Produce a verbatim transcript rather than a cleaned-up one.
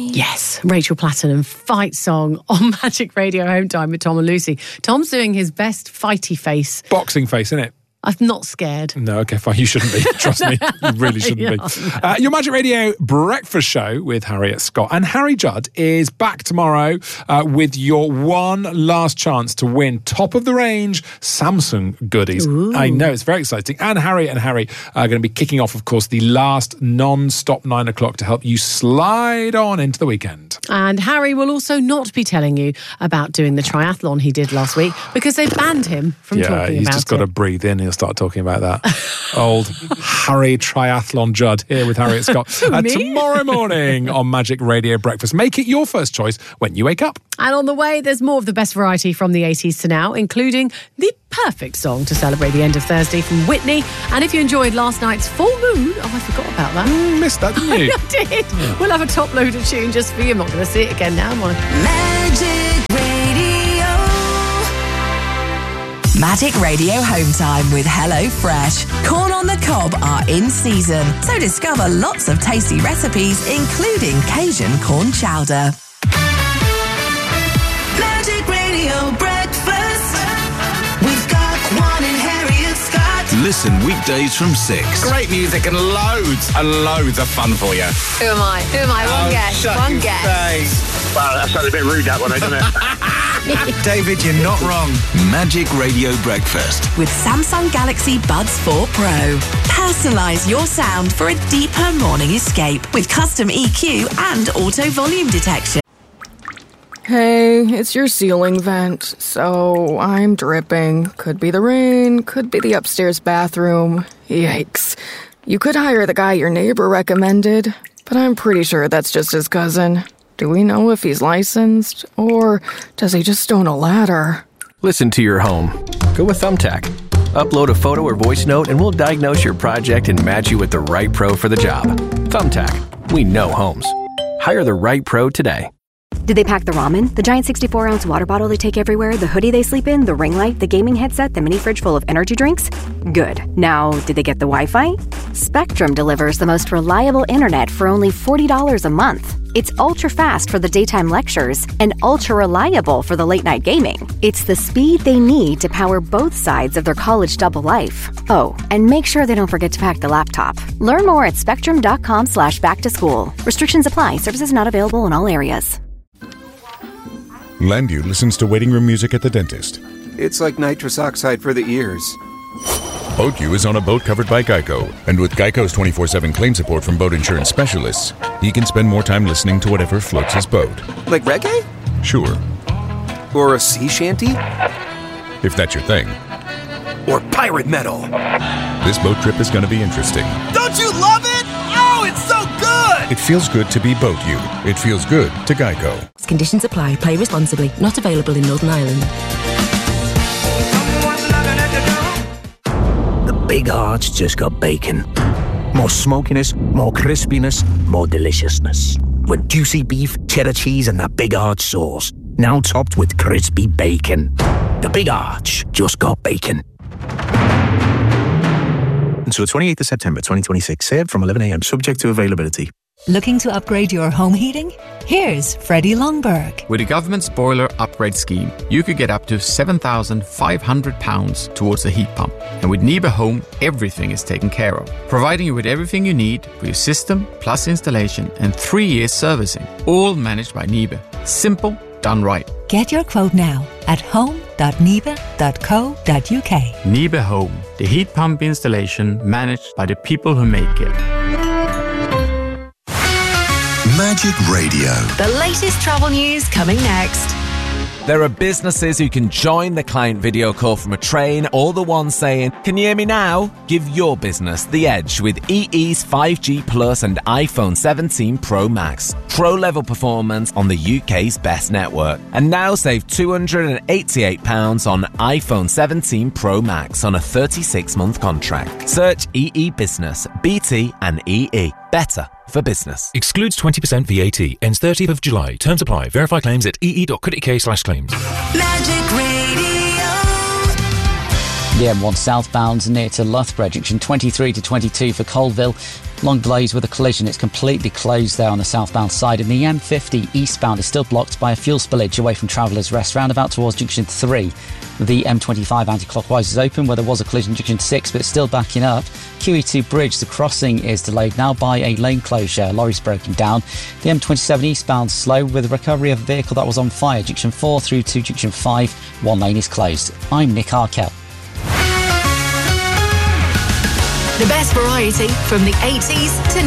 Yes, Rachel Platten, Fight Song on Magic Radio Home Time with Tom and Lucy. Tom's doing his best fighty face. Boxing face, isn't it? I'm not scared. No, okay, fine. You shouldn't be. Trust me. You really shouldn't Yeah. be. Uh, your Magic Radio breakfast show with Harriet Scott. And Harry Judd is back tomorrow uh, with your one last chance to win top-of-the-range Samsung goodies. Ooh. I know, it's very exciting. And Harriet and Harry are going to be kicking off, of course, the last non-stop nine o'clock to help you slide on into the weekend. And Harry will also not be telling you about doing the triathlon he did last week because they banned him from yeah, talking he's about just got it. to breathe in. He'll start talking about that. Old Harry Triathlon Judd here with Harriet Scott. Uh, Me? tomorrow morning on Magic Radio Breakfast. Make it your first choice when you wake up. And on the way, there's more of the best variety from the eighties to now, including the perfect song to celebrate the end of Thursday from Whitney. And if you enjoyed last night's full moon, oh, I forgot about that. Mm, missed that, didn't you? I did. Yeah. We'll have a top loader tune just for you. I'm not going to see it again now, am I? Magic Radio. Magic Radio Home Time with Hello Fresh. Corn on the cob are in season, so discover lots of tasty recipes, including Cajun corn chowder. Magic Radio Breakfast. We've got Quan and Harriet Scott. Listen weekdays from six. Great music and loads and loads of fun for you. Who am I? Who am I? One Oh, guess. shut One your guess. face. Wow, that sounded a bit rude, that one, doesn't it? David, you're not wrong. Magic Radio Breakfast. With Samsung Galaxy Buds four Pro. Personalise your sound for a deeper morning escape with custom E Q and auto volume detection. Hey, it's your ceiling vent. So I'm dripping. Could be the rain, could be the upstairs bathroom. Yikes. You could hire the guy your neighbor recommended, but I'm pretty sure that's just his cousin. Do we know if he's licensed, or does he just own a ladder? Listen to your home. Go with Thumbtack. Upload a photo or voice note and we'll diagnose your project and match you with the right pro for the job. Thumbtack. We know homes. Hire the right pro today. Did they pack the ramen, the giant sixty-four ounce water bottle they take everywhere, the hoodie they sleep in, the ring light, the gaming headset, the mini fridge full of energy drinks? Good. Now, did they get the Wi-Fi? Spectrum delivers the most reliable internet for only forty dollars a month. It's ultra-fast for the daytime lectures and ultra-reliable for the late-night gaming. It's the speed they need to power both sides of their college double life. Oh, and make sure they don't forget to pack the laptop. Learn more at spectrum.com slash back to school. Restrictions apply. Services not available in all areas. Landu listens to waiting room music at the dentist. It's like nitrous oxide for the ears. BoatU is on a boat covered by Geico, and with Geico's twenty-four seven claim support from boat insurance specialists, he can spend more time listening to whatever floats his boat. Like reggae? Sure. Or a sea shanty? If that's your thing. Or pirate metal? This boat trip is going to be interesting. Don't you love it? Oh, it's so good! It feels good to be BoatU. It feels good to Geico. Conditions apply. Play responsibly. Not available in Northern Ireland. The Big Arch just got bacon. More smokiness, more crispiness, more deliciousness. With juicy beef, cheddar cheese, and that Big Arch sauce. Now topped with crispy bacon. The Big Arch just got bacon. Until the twenty-eighth of September twenty twenty-six. Served from eleven a.m. Subject to availability. Looking to upgrade your home heating? Here's Freddie Longberg. With the government's boiler upgrade scheme, you could get up to seven thousand five hundred pounds towards a heat pump. And with Nibe Home, everything is taken care of, providing you with everything you need for your system, plus installation and three years servicing, all managed by Nibe. Simple, done right. Get your quote now at home dot nibe dot co dot uk. Nibe Home, the heat pump installation managed by the people who make it. Magic Radio. The latest travel news coming next. There are businesses who can join the client video call from a train, or the one saying, "Can you hear me now?" Give your business the edge with E E's five G Plus and iPhone seventeen Pro Max. Pro-level performance on the U K's best network. And now save two hundred eighty-eight pounds on iPhone seventeen Pro Max on a thirty-six month contract. Search E E Business, B T and E E. Better for business. Excludes twenty percent V A T. Ends thirtieth of July. Terms apply. Verify claims at ee dot co dot uk slash claims. Magic Radio. The M one southbound near to Loughborough, junction twenty-three to twenty-two for Colville. Long delays with a collision. It's completely closed there on the southbound side. And the M fifty eastbound is still blocked by a fuel spillage away from Travellers Rest roundabout towards junction three. The M twenty-five anti-clockwise is open where there was a collision junction six, but it's still backing up. Q E two bridge, the crossing is delayed now by a lane closure. Lorry's broken down. The M twenty-seven eastbound slow with the recovery of a vehicle that was on fire. Junction four through to junction five. One lane is closed. I'm Nick Arkell. The best variety from the eighties to